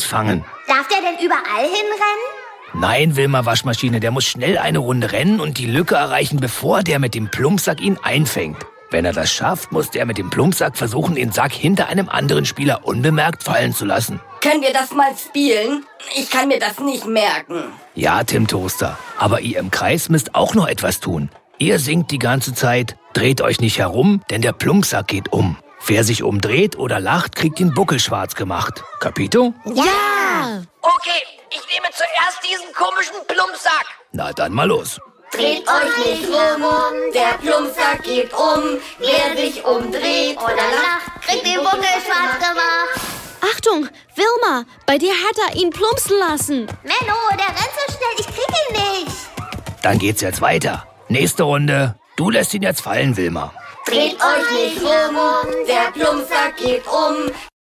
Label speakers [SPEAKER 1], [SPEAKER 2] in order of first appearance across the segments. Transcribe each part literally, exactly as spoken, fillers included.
[SPEAKER 1] fangen.
[SPEAKER 2] Darf der denn überall hinrennen?
[SPEAKER 1] Nein, Wilma Waschmaschine, der muss schnell eine Runde rennen und die Lücke erreichen, bevor der mit dem Plumpsack ihn einfängt. Wenn er das schafft, muss der mit dem Plumpsack versuchen, den Sack hinter einem anderen Spieler unbemerkt fallen zu lassen.
[SPEAKER 3] Können wir das mal spielen? Ich kann mir das nicht merken.
[SPEAKER 1] Ja, Tim Toaster, aber ihr im Kreis müsst auch noch etwas tun. Ihr singt die ganze Zeit, dreht euch nicht herum, denn der Plumpsack geht um. Wer sich umdreht oder lacht, kriegt den Buckel schwarz gemacht. Capito?
[SPEAKER 2] Ja!
[SPEAKER 3] Okay, ich nehme zuerst diesen komischen Plumpsack.
[SPEAKER 1] Na dann mal los.
[SPEAKER 3] Dreht euch nicht rum, der Plumpsack geht um. Wer sich umdreht
[SPEAKER 2] Oder lacht, kriegt den Buckel schwarz gemacht.
[SPEAKER 4] Achtung, Wilma, bei dir hat er ihn plumpsen lassen.
[SPEAKER 2] Menno, der rennt so schnell, ich krieg ihn nicht.
[SPEAKER 1] Dann geht's jetzt weiter. Nächste Runde. Du lässt ihn jetzt fallen, Wilma.
[SPEAKER 3] Dreht euch nicht rum, der Plumpsack geht um.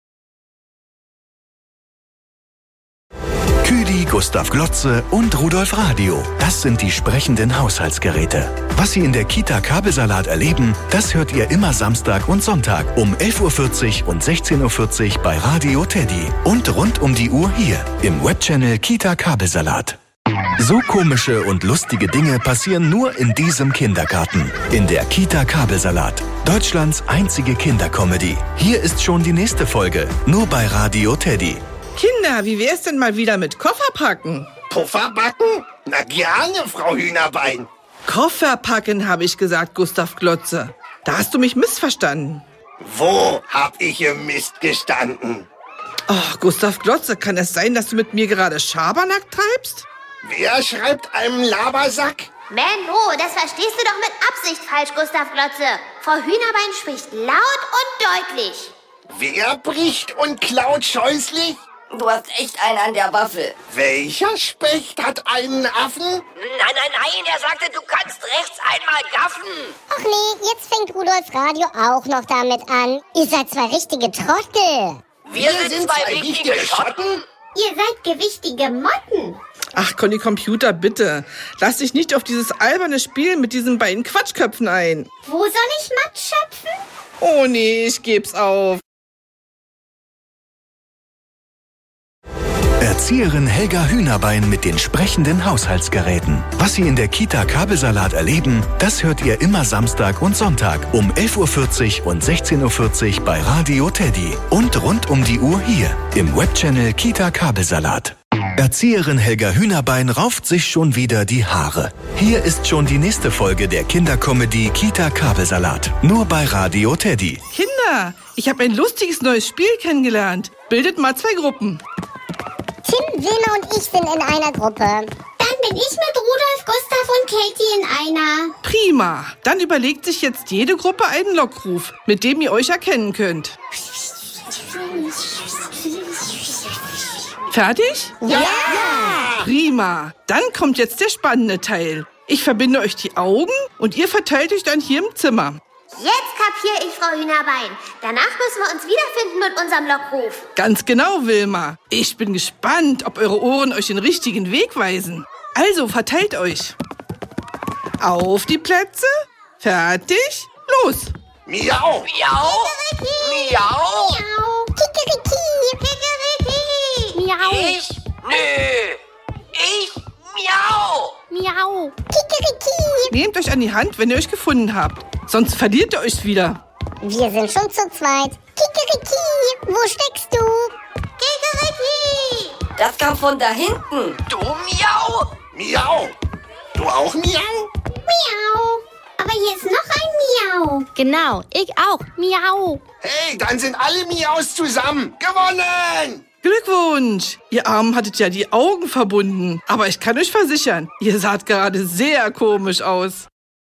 [SPEAKER 5] Küdi, Gustav Glotze und Rudolf Radio. Das sind die sprechenden Haushaltsgeräte. Was Sie in der Kita Kabelsalat erleben, das hört ihr immer Samstag und Sonntag um elf Uhr vierzig und sechzehn Uhr vierzig bei Radio Teddy. Und rund um die Uhr hier im Webchannel Kita Kabelsalat. So komische und lustige Dinge passieren nur in diesem Kindergarten. In der Kita Kabelsalat. Deutschlands einzige Kindercomedy. Hier ist schon die nächste Folge. Nur bei Radio Teddy.
[SPEAKER 6] Kinder, wie wär's denn mal wieder mit Kofferpacken?
[SPEAKER 7] Pufferbacken? Na gerne, Frau Hühnerbein.
[SPEAKER 6] Kofferpacken, habe ich gesagt, Gustav Glotze. Da hast du mich missverstanden.
[SPEAKER 7] Wo hab ich im Mist gestanden?
[SPEAKER 6] Ach, Gustav Glotze, kann es sein, dass du mit mir gerade Schabernack treibst?
[SPEAKER 7] Wer schreibt einem Labersack?
[SPEAKER 2] Menno, das verstehst du doch mit Absicht falsch, Gustav Glotze. Frau Hühnerbein spricht laut und deutlich.
[SPEAKER 7] Wer bricht und klaut scheußlich?
[SPEAKER 3] Du hast echt einen an der Waffel.
[SPEAKER 7] Welcher Specht hat einen Affen?
[SPEAKER 3] Nein, nein, nein, er sagte, du kannst rechts einmal gaffen.
[SPEAKER 8] Ach nee, jetzt fängt Rudolf Radio auch noch damit an. Ihr seid zwei richtige Trottel.
[SPEAKER 3] Wir, Wir sind, sind zwei, zwei richtige Schotten.
[SPEAKER 2] Ihr seid gewichtige Motten.
[SPEAKER 6] Ach, Conny Computer, bitte. Lass dich nicht auf dieses alberne Spiel mit diesen beiden Quatschköpfen ein.
[SPEAKER 2] Wo soll ich Matt schöpfen?
[SPEAKER 6] Oh nee, ich geb's auf.
[SPEAKER 5] Erzieherin Helga Hühnerbein mit den sprechenden Haushaltsgeräten. Was Sie in der Kita Kabelsalat erleben, das hört ihr immer Samstag und Sonntag um elf Uhr vierzig und sechzehn Uhr vierzig bei Radio Teddy. Und rund um die Uhr hier im Webchannel Kita Kabelsalat. Erzieherin Helga Hühnerbein rauft sich schon wieder die Haare. Hier ist schon die nächste Folge der Kindercomedy Kita Kabelsalat. Nur bei Radio Teddy.
[SPEAKER 6] Kinder, ich habe ein lustiges neues Spiel kennengelernt. Bildet mal zwei Gruppen.
[SPEAKER 8] Tim, Wilma und ich sind in einer Gruppe.
[SPEAKER 2] Dann bin ich mit Rudolf, Gustav und Katie in einer.
[SPEAKER 6] Prima. Dann überlegt sich jetzt jede Gruppe einen Lockruf, mit dem ihr euch erkennen könnt. Fertig?
[SPEAKER 8] Ja!
[SPEAKER 6] Prima. Dann kommt jetzt der spannende Teil. Ich verbinde euch die Augen und ihr verteilt euch dann hier im Zimmer.
[SPEAKER 2] Jetzt kapiere ich, Frau Hühnerbein. Danach müssen wir uns wiederfinden mit unserem Lockruf.
[SPEAKER 6] Ganz genau, Wilma. Ich bin gespannt, ob eure Ohren euch den richtigen Weg weisen. Also, verteilt euch. Auf die Plätze. Fertig. Los.
[SPEAKER 7] Miau.
[SPEAKER 3] Miau. Miau.
[SPEAKER 2] Miau.
[SPEAKER 8] Kikeriki.
[SPEAKER 2] Kikeriki. Miau.
[SPEAKER 3] Ich? Nö. Ich? Miau.
[SPEAKER 2] Miau.
[SPEAKER 8] Kikeriki.
[SPEAKER 6] Nehmt euch an die Hand, wenn ihr euch gefunden habt. Sonst verliert ihr euch wieder.
[SPEAKER 8] Wir sind schon zu zweit. Kikeriki. Wo steckst du?
[SPEAKER 2] Kikeriki.
[SPEAKER 3] Das kam von da hinten. Du Miau.
[SPEAKER 7] Miau. Du auch Miau?
[SPEAKER 2] Miau. Aber hier ist noch ein Miau.
[SPEAKER 4] Genau, ich auch.
[SPEAKER 2] Miau.
[SPEAKER 7] Hey, dann sind alle Miaus zusammen. Gewonnen!
[SPEAKER 6] Glückwunsch! Ihr Armen hattet ja die Augen verbunden. Aber ich kann euch versichern, ihr saht gerade sehr komisch aus.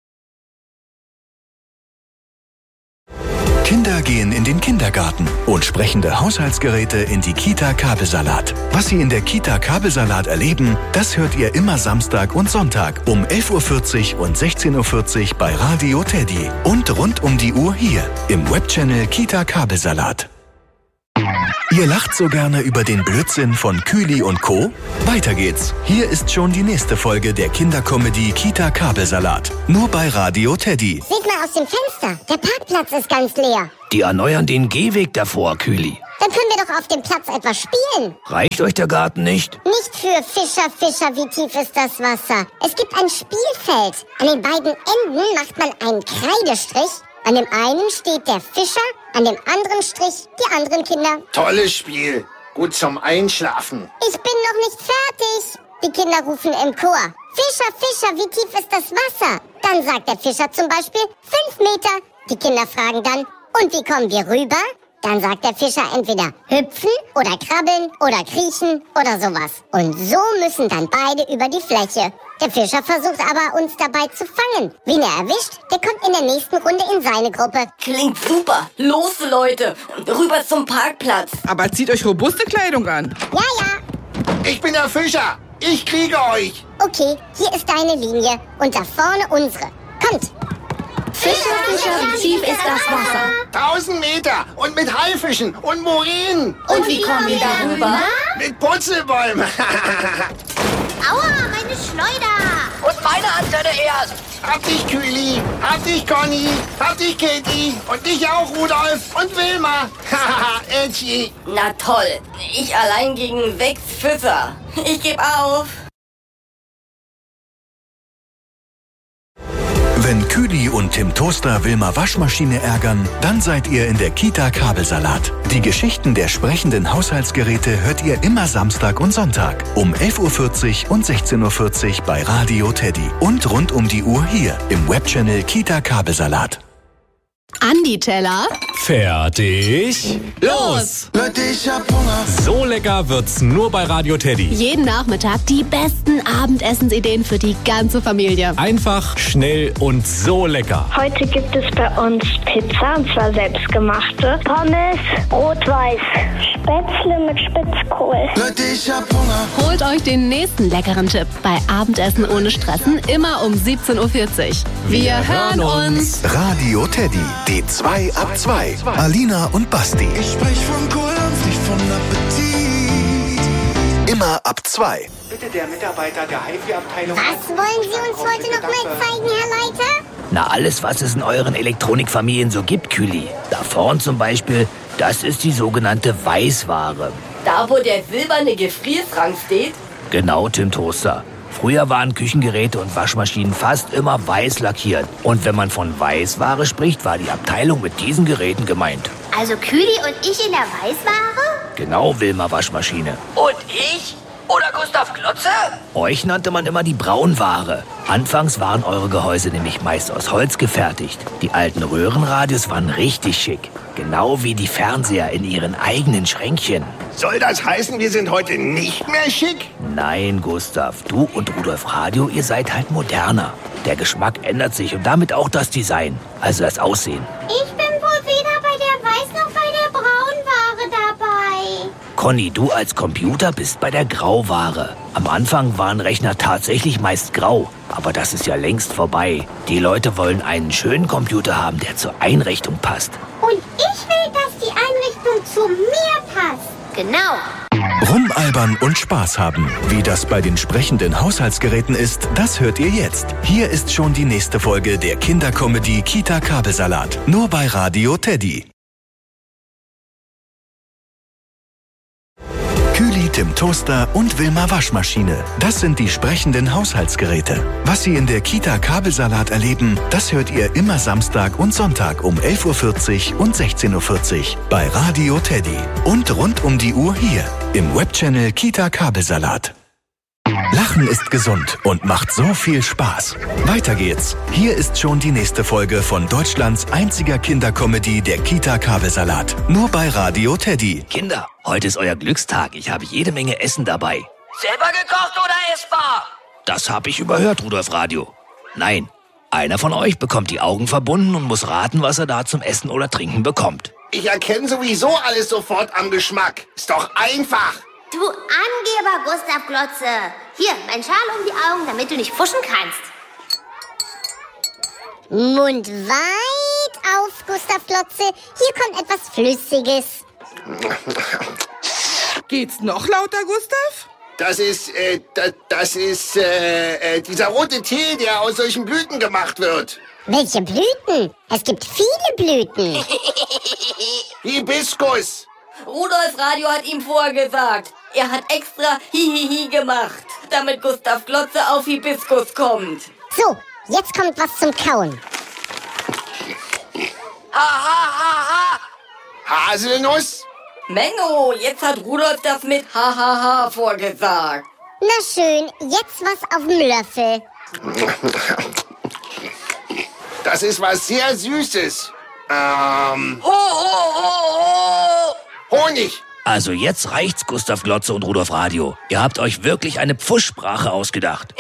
[SPEAKER 5] Kinder gehen in den Kindergarten und sprechende Haushaltsgeräte in die Kita Kabelsalat. Was Sie in der Kita Kabelsalat erleben, das hört ihr immer Samstag und Sonntag um elf Uhr vierzig und sechzehn Uhr vierzig bei Radio Teddy. Und rund um die Uhr hier im Webchannel Kita Kabelsalat. Ihr lacht so gerne über den Blödsinn von Kühli und Co.? Weiter geht's. Hier ist schon die nächste Folge der Kindercomedy Kita Kabelsalat. Nur bei Radio Teddy.
[SPEAKER 8] Seht mal aus dem Fenster. Der Parkplatz ist ganz leer.
[SPEAKER 1] Die erneuern den Gehweg davor, Küli.
[SPEAKER 8] Dann können wir doch auf dem Platz etwas spielen.
[SPEAKER 1] Reicht euch der Garten nicht?
[SPEAKER 8] Nicht für Fischer, Fischer, wie tief ist das Wasser? Es gibt ein Spielfeld. An den beiden Enden macht man einen Kreidestrich. An dem einen steht der Fischer, an dem anderen Strich die anderen Kinder.
[SPEAKER 7] Tolles Spiel. Gut zum Einschlafen.
[SPEAKER 8] Ich bin noch nicht fertig. Die Kinder rufen im Chor. Fischer, Fischer, wie tief ist das Wasser? Dann sagt der Fischer zum Beispiel fünf Meter. Die Kinder fragen dann, und wie kommen wir rüber? Dann sagt der Fischer entweder hüpfen oder krabbeln oder kriechen oder sowas. Und so müssen dann beide über die Fläche. Der Fischer versucht aber, uns dabei zu fangen. Wen er erwischt, der kommt in der nächsten Runde in seine Gruppe.
[SPEAKER 3] Klingt super. Los, Leute. Rüber zum Parkplatz.
[SPEAKER 6] Aber zieht euch robuste Kleidung an.
[SPEAKER 8] Ja, ja.
[SPEAKER 7] Ich bin der Fischer. Ich kriege euch.
[SPEAKER 8] Okay, hier ist deine Linie und da vorne unsere. Kommt.
[SPEAKER 4] Fischer, Fischer, wie tief ist das Wasser?
[SPEAKER 7] Tausend Meter und mit Haifischen und Moränen.
[SPEAKER 3] Und wie kommen wir darüber?
[SPEAKER 7] Mit Purzelbäumen.
[SPEAKER 2] Aua, meine Schleuder.
[SPEAKER 1] Und meine Antenne erst.
[SPEAKER 7] Hab dich, Küli. Hab dich, Conny. Hab dich, Katie. Und dich auch, Rudolf. Und Wilma. Haha, Edgy.
[SPEAKER 3] Na toll. Ich allein gegen sechs Fischer. Ich geb auf.
[SPEAKER 5] Wenn Küli und Tim Toaster Wilma Waschmaschine ärgern, dann seid ihr in der Kita Kabelsalat. Die Geschichten der sprechenden Haushaltsgeräte hört ihr immer Samstag und Sonntag um elf Uhr vierzig und sechzehn Uhr vierzig bei Radio Teddy. Und rund um die Uhr hier im Webchannel Kita Kabelsalat.
[SPEAKER 4] An die Teller.
[SPEAKER 9] Fertig. Los!
[SPEAKER 7] Leute, ich hab Hunger.
[SPEAKER 9] So lecker wird's nur bei Radio Teddy.
[SPEAKER 4] Jeden Nachmittag die besten Abendessensideen für die ganze Familie.
[SPEAKER 9] Einfach, schnell und so lecker.
[SPEAKER 10] Heute gibt es bei uns Pizza, und zwar selbstgemachte. Pommes, rot-weiß. Spätzle mit Spitzkohl.
[SPEAKER 7] Leute, ich hab Hunger.
[SPEAKER 4] Holt euch den nächsten leckeren Tipp bei Abendessen ohne Stressen, immer um siebzehn Uhr vierzig. Wir, Wir hören uns.
[SPEAKER 5] Radio Teddy, die zwei ab zwei. Alina und Basti.
[SPEAKER 7] Ich sprech von Kohldampf, nicht von Appetit.
[SPEAKER 5] Immer ab zwei.
[SPEAKER 11] Bitte der Mitarbeiter der HiFi-Abteilung.
[SPEAKER 8] Was wollen Sie uns heute noch mal zeigen, Herr Leiter?
[SPEAKER 1] Na, alles, was es in euren Elektronikfamilien so gibt, Küli. Da vorn zum Beispiel, das ist die sogenannte Weißware.
[SPEAKER 3] Da, wo der silberne Gefrierschrank steht?
[SPEAKER 1] Genau, Tim Toaster. Früher waren Küchengeräte und Waschmaschinen fast immer weiß lackiert. Und wenn man von Weißware spricht, war die Abteilung mit diesen Geräten gemeint.
[SPEAKER 2] Also Küli und ich in der Weißware?
[SPEAKER 1] Genau, Wilma Waschmaschine.
[SPEAKER 3] Und ich? Oder Gustav Klotze?
[SPEAKER 1] Euch nannte man immer die Braunware. Anfangs waren eure Gehäuse nämlich meist aus Holz gefertigt. Die alten Röhrenradios waren richtig schick. Genau wie die Fernseher in ihren eigenen Schränkchen.
[SPEAKER 7] Soll das heißen, wir sind heute nicht mehr schick?
[SPEAKER 1] Nein, Gustav, du und Rudolf Radio, ihr seid halt moderner. Der Geschmack ändert sich und damit auch das Design, also das Aussehen.
[SPEAKER 2] Ich bin wohl weder bei der Weiß noch bei der Braunware dabei.
[SPEAKER 1] Conny, du als Computer bist bei der Grauware. Am Anfang waren Rechner tatsächlich meist grau, aber das ist ja längst vorbei. Die Leute wollen einen schönen Computer haben, der zur Einrichtung passt.
[SPEAKER 2] Und ich will, dass die Einrichtung zu mir passt. Genau.
[SPEAKER 5] Rumalbern und Spaß haben. Wie das bei den sprechenden Haushaltsgeräten ist, das hört ihr jetzt. Hier ist schon die nächste Folge der Kindercomedy Kita Kabelsalat. Nur bei Radio Teddy. Küli, Tim Toaster und Wilma Waschmaschine. Das sind die sprechenden Haushaltsgeräte. Was Sie in der Kita Kabelsalat erleben, das hört ihr immer Samstag und Sonntag um elf Uhr vierzig und sechzehn Uhr vierzig bei Radio Teddy. Und rund um die Uhr hier im Webchannel Kita Kabelsalat. Lachen ist gesund und macht so viel Spaß. Weiter geht's. Hier ist schon die nächste Folge von Deutschlands einziger Kindercomedy, der Kita Kabelsalat. Nur bei Radio Teddy.
[SPEAKER 1] Kinder, heute ist euer Glückstag. Ich habe jede Menge Essen dabei.
[SPEAKER 3] Selber gekocht oder essbar?
[SPEAKER 1] Das habe ich überhört, Rudolf Radio. Nein, einer von euch bekommt die Augen verbunden und muss raten, was er da zum Essen oder Trinken bekommt.
[SPEAKER 7] Ich erkenne sowieso alles sofort am Geschmack. Ist doch einfach.
[SPEAKER 2] Du Angeber, Gustav Klotze. Hier, mein Schal um die Augen, damit du nicht fuschen kannst.
[SPEAKER 8] Mund weit auf, Gustav Klotze. Hier kommt etwas Flüssiges.
[SPEAKER 6] Geht's noch lauter, Gustav?
[SPEAKER 7] Das ist, äh, das, das ist, äh, äh, dieser rote Tee, der aus solchen Blüten gemacht wird.
[SPEAKER 8] Welche Blüten? Es gibt viele Blüten.
[SPEAKER 7] Hibiskus.
[SPEAKER 3] Rudolf Radio hat ihm vorgesagt. Er hat extra Hihihi gemacht, damit Gustav Glotze auf Hibiskus kommt.
[SPEAKER 8] So, jetzt kommt was zum Kauen.
[SPEAKER 3] Ha, ha, ha, ha.
[SPEAKER 7] Haselnuss.
[SPEAKER 3] Menno, jetzt hat Rudolf das mit ha, ha, ha vorgesagt.
[SPEAKER 8] Na schön, jetzt was auf dem Löffel.
[SPEAKER 7] Das ist was sehr Süßes. Ähm...
[SPEAKER 3] Ho, ho, ho, ho.
[SPEAKER 7] Honig.
[SPEAKER 1] Also jetzt reicht's, Gustav Glotze und Rudolf Radio. Ihr habt euch wirklich eine Pfuschsprache ausgedacht.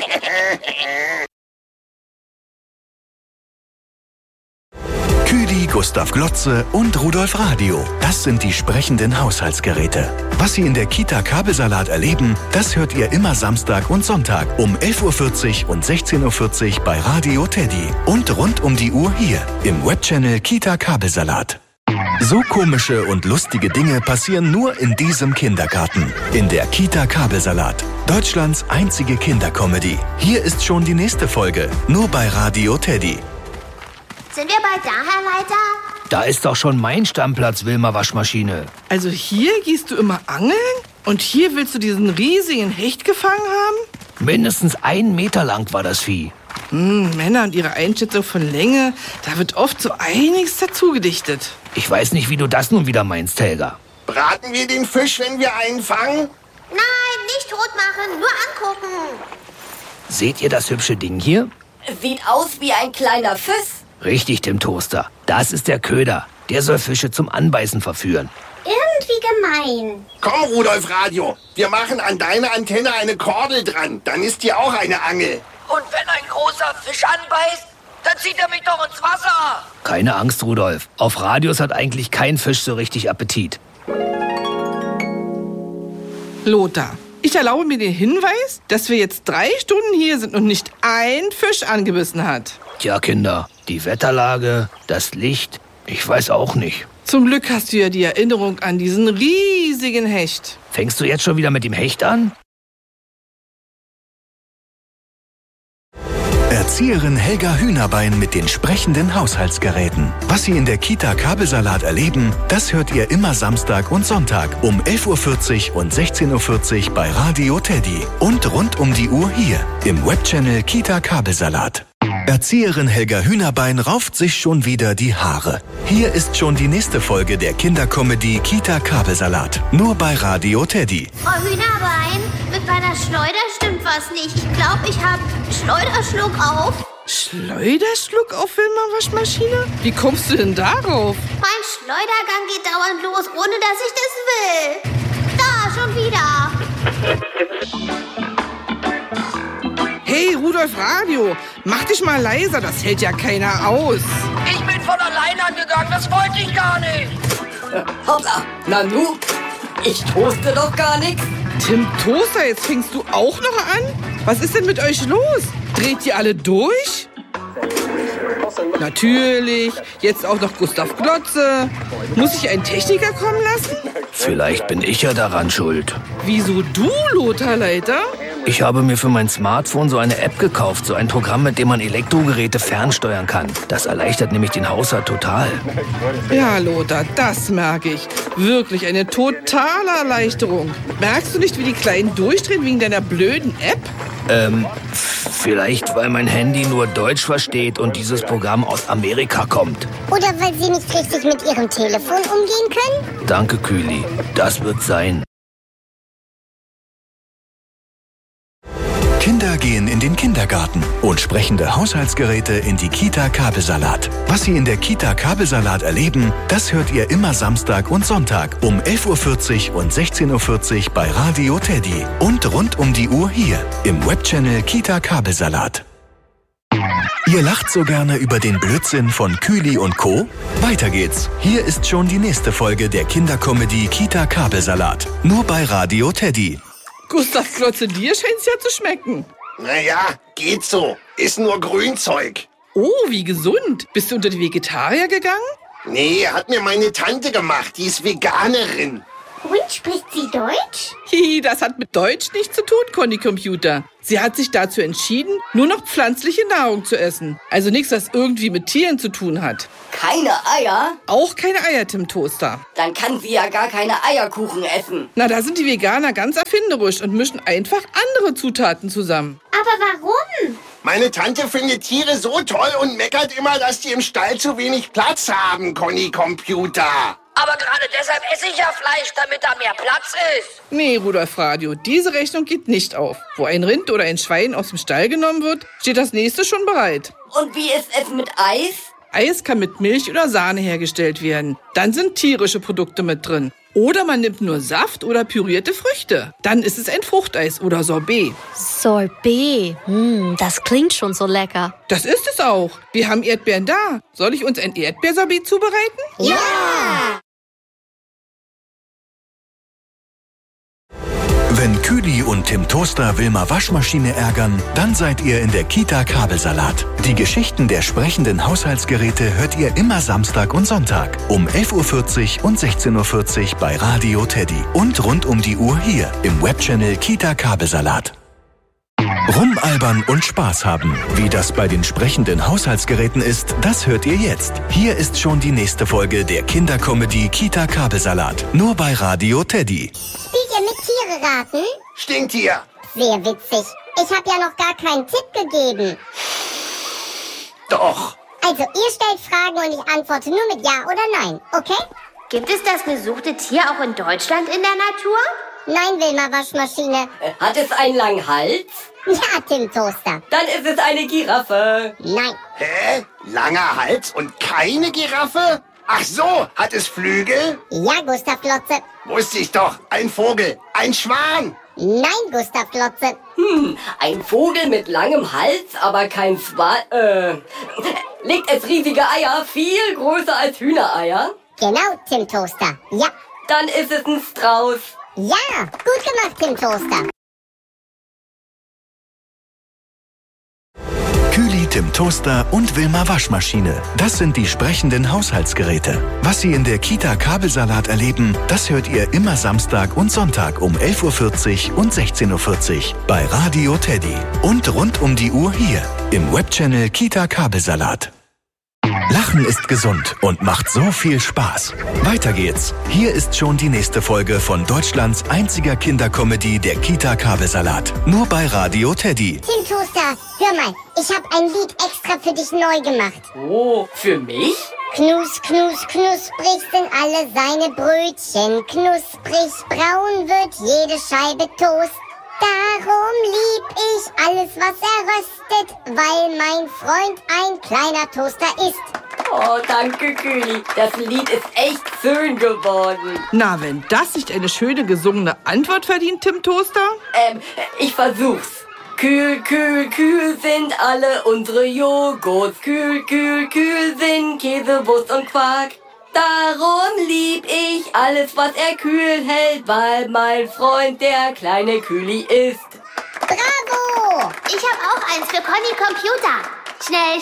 [SPEAKER 5] Küdi, Gustav Glotze und Rudolf Radio. Das sind die sprechenden Haushaltsgeräte. Was Sie in der Kita Kabelsalat erleben, das hört ihr immer Samstag und Sonntag um elf Uhr vierzig und sechzehn Uhr vierzig bei Radio Teddy. Und rund um die Uhr hier im Webchannel Kita Kabelsalat. So komische und lustige Dinge passieren nur in diesem Kindergarten. In der Kita Kabelsalat. Deutschlands einzige Kindercomedy. Hier ist schon die nächste Folge. Nur bei Radio Teddy.
[SPEAKER 2] Sind wir bald da, Herr Leiter?
[SPEAKER 1] Da ist doch schon mein Stammplatz, Wilma Waschmaschine.
[SPEAKER 6] Also hier gehst du immer angeln? Und hier willst du diesen riesigen Hecht gefangen haben?
[SPEAKER 1] Mindestens einen Meter lang war das Vieh.
[SPEAKER 6] Hm, Männer und ihre Einschätzung von Länge, da wird oft so einiges dazu gedichtet.
[SPEAKER 1] Ich weiß nicht, wie du das nun wieder meinst, Helga.
[SPEAKER 7] Braten wir den Fisch, wenn wir einen fangen?
[SPEAKER 2] Nein, nicht tot machen, nur angucken.
[SPEAKER 1] Seht ihr das hübsche Ding hier?
[SPEAKER 3] Sieht aus wie ein kleiner Fisch.
[SPEAKER 1] Richtig, Tim Toaster. Das ist der Köder. Der soll Fische zum Anbeißen verführen.
[SPEAKER 2] Irgendwie gemein.
[SPEAKER 7] Komm, Rudolf Radio. Wir machen an deine Antenne eine Kordel dran. Dann ist dir auch eine Angel.
[SPEAKER 12] Und wenn ein großer Fisch anbeißt, dann zieht er mich doch ins Wasser.
[SPEAKER 1] Keine Angst, Rudolf. Auf Radios hat eigentlich kein Fisch so richtig Appetit.
[SPEAKER 6] Lothar, ich erlaube mir den Hinweis, dass wir jetzt drei Stunden hier sind und nicht ein Fisch angebissen hat.
[SPEAKER 1] Tja, Kinder, die Wetterlage, das Licht, ich weiß auch nicht.
[SPEAKER 6] Zum Glück hast du ja die Erinnerung an diesen riesigen Hecht.
[SPEAKER 1] Fängst du jetzt schon wieder mit dem Hecht an?
[SPEAKER 5] Erzieherin Helga Hühnerbein mit den sprechenden Haushaltsgeräten. Was Sie in der Kita Kabelsalat erleben, das hört ihr immer Samstag und Sonntag um elf Uhr vierzig und sechzehn Uhr vierzig bei Radio Teddy. Und rund um die Uhr hier im Webchannel Kita Kabelsalat. Erzieherin Helga Hühnerbein rauft sich schon wieder die Haare. Hier ist schon die nächste Folge der Kindercomedy Kita Kabelsalat. Nur bei Radio Teddy.
[SPEAKER 2] Frau Hühnerbein, mit meiner Schleuder stimmt was nicht. Ich glaube, ich habe Schleuderschluck auf.
[SPEAKER 6] Schleuderschluck auf Wilma Waschmaschine? Wie kommst du denn darauf?
[SPEAKER 2] Mein Schleudergang geht dauernd los, ohne dass ich das will. Da, schon wieder.
[SPEAKER 6] Hey, Rudolf Radio, mach dich mal leiser, das hält ja keiner aus.
[SPEAKER 12] Ich bin von allein angegangen, das wollte ich gar nicht.
[SPEAKER 3] Hoppla, Nanu, ich toaste doch gar nichts.
[SPEAKER 6] Tim Toaster, jetzt fängst du auch noch an? Was ist denn mit euch los? Dreht ihr alle durch? Natürlich, jetzt auch noch Gustav Glotze. Muss ich einen Techniker kommen lassen?
[SPEAKER 1] Vielleicht bin ich ja daran schuld.
[SPEAKER 6] Wieso du, Lothar Leiter?
[SPEAKER 1] Ich habe mir für mein Smartphone so eine App gekauft, so ein Programm, mit dem man Elektrogeräte fernsteuern kann. Das erleichtert nämlich den Haushalt total.
[SPEAKER 6] Ja, Lothar, das merke ich. Wirklich eine totale Erleichterung. Merkst du nicht, wie die Kleinen durchdrehen wegen deiner blöden App?
[SPEAKER 1] Ähm, vielleicht, weil mein Handy nur Deutsch versteht und dieses Programm aus Amerika kommt.
[SPEAKER 8] Oder weil sie nicht richtig mit ihrem Telefon umgehen können?
[SPEAKER 1] Danke, Kühli. Das wird sein.
[SPEAKER 5] Kinder gehen in den Kindergarten und sprechende Haushaltsgeräte in die Kita Kabelsalat. Was Sie in der Kita Kabelsalat erleben, das hört ihr immer Samstag und Sonntag um elf Uhr vierzig und sechzehn Uhr vierzig bei Radio Teddy. Und rund um die Uhr hier im Webchannel Kita Kabelsalat. Ihr lacht so gerne über den Blödsinn von Kühli und Co.? Weiter geht's. Hier ist schon die nächste Folge der Kindercomedy Kita Kabelsalat. Nur bei Radio Teddy.
[SPEAKER 6] Gustav Glotze, dir scheint's ja zu schmecken.
[SPEAKER 7] Naja, geht so. Ist nur Grünzeug.
[SPEAKER 6] Oh, wie gesund. Bist du unter die Vegetarier gegangen?
[SPEAKER 7] Nee, hat mir meine Tante gemacht. Die ist Veganerin.
[SPEAKER 2] Und spricht sie Deutsch?
[SPEAKER 6] Hihi, das hat mit Deutsch nichts zu tun, Conny Computer. Sie hat sich dazu entschieden, nur noch pflanzliche Nahrung zu essen. Also nichts, was irgendwie mit Tieren zu tun hat.
[SPEAKER 3] Keine Eier?
[SPEAKER 6] Auch keine Eier, Tim Toaster.
[SPEAKER 3] Dann kann sie ja gar keine Eierkuchen essen.
[SPEAKER 6] Na, da sind die Veganer ganz erfinderisch und mischen einfach andere Zutaten zusammen.
[SPEAKER 2] Aber warum?
[SPEAKER 7] Meine Tante findet Tiere so toll und meckert immer, dass die im Stall zu wenig Platz haben, Conny Computer.
[SPEAKER 12] Aber gerade deshalb esse ich ja Fleisch, damit da mehr Platz ist.
[SPEAKER 6] Nee, Rudolf Radio, diese Rechnung geht nicht auf. Wo ein Rind oder ein Schwein aus dem Stall genommen wird, steht das nächste schon bereit.
[SPEAKER 3] Und wie ist es mit Eis?
[SPEAKER 6] Eis kann mit Milch oder Sahne hergestellt werden. Dann sind tierische Produkte mit drin. Oder man nimmt nur Saft oder pürierte Früchte. Dann ist es ein Fruchteis oder Sorbet.
[SPEAKER 4] Sorbet, hm, das klingt schon so lecker.
[SPEAKER 6] Das ist es auch. Wir haben Erdbeeren da. Soll ich uns ein Erdbeersorbet zubereiten?
[SPEAKER 8] Ja!
[SPEAKER 5] Wenn Küli und Tim Toaster Wilma Waschmaschine ärgern, dann seid ihr in der Kita Kabelsalat. Die Geschichten der sprechenden Haushaltsgeräte hört ihr immer Samstag und Sonntag um elf Uhr vierzig und sechzehn Uhr vierzig bei Radio Teddy. Und rund um die Uhr hier im Webchannel Kita Kabelsalat. Rumalbern und Spaß haben. Wie das bei den sprechenden Haushaltsgeräten ist, das hört ihr jetzt. Hier ist schon die nächste Folge der Kindercomedy Kita Kabelsalat. Nur bei Radio Teddy.
[SPEAKER 8] Spielt ihr mit Tiere raten?
[SPEAKER 7] Stinktier.
[SPEAKER 8] Sehr witzig. Ich habe ja noch gar keinen Tipp gegeben.
[SPEAKER 7] Doch.
[SPEAKER 8] Also, ihr stellt Fragen und ich antworte nur mit Ja oder Nein, okay?
[SPEAKER 2] Gibt es das gesuchte Tier auch in Deutschland in der Natur?
[SPEAKER 8] Nein, Wilma Waschmaschine.
[SPEAKER 3] Hat es einen langen Hals?
[SPEAKER 8] Ja, Tim Toaster.
[SPEAKER 3] Dann ist es eine Giraffe.
[SPEAKER 8] Nein.
[SPEAKER 7] Hä? Langer Hals und keine Giraffe? Ach so, hat es Flügel?
[SPEAKER 8] Ja, Gustav Glotze.
[SPEAKER 7] Wusste ich doch. Ein Vogel. Ein Schwan.
[SPEAKER 8] Nein, Gustav Glotze.
[SPEAKER 3] Hm, ein Vogel mit langem Hals, aber kein Schwan. Äh, legt es riesige Eier, viel größer als Hühnereier?
[SPEAKER 8] Genau, Tim Toaster. Ja.
[SPEAKER 3] Dann ist es ein Strauß.
[SPEAKER 8] Ja, gut gemacht, Tim Toaster.
[SPEAKER 5] Küli, Tim Toaster und Wilma Waschmaschine. Das sind die sprechenden Haushaltsgeräte. Was Sie in der Kita Kabelsalat erleben, das hört ihr immer Samstag und Sonntag um elf Uhr vierzig und sechzehn Uhr vierzig bei Radio Teddy. Und rund um die Uhr hier im Webchannel Kita Kabelsalat. Lachen ist gesund und macht so viel Spaß. Weiter geht's. Hier ist schon die nächste Folge von Deutschlands einziger Kindercomedy, der Kita Kabelsalat. Nur bei Radio Teddy.
[SPEAKER 8] Tim Toaster, hör mal, ich habe ein Lied extra für dich neu gemacht.
[SPEAKER 3] Oh, für mich?
[SPEAKER 8] Knus, knus, knusprig sind alle seine Brötchen. Knusprig braun wird jede Scheibe Toast. Darum lieb ich alles, was er röstet, weil mein Freund ein kleiner Toaster ist.
[SPEAKER 3] Oh, danke, Küli. Das Lied ist echt schön geworden.
[SPEAKER 6] Na, wenn das nicht eine schöne gesungene Antwort verdient, Tim Toaster?
[SPEAKER 3] Ähm, ich versuch's. Kühl, kühl, kühl sind alle unsere Joghurts. Kühl, kühl, kühl sind Käse, Wurst und Quark. Darum lieb ich alles, was er kühl hält, weil mein Freund der kleine Küli ist.
[SPEAKER 8] Bravo!
[SPEAKER 2] Ich habe auch eins für Conny Computer. Schnell,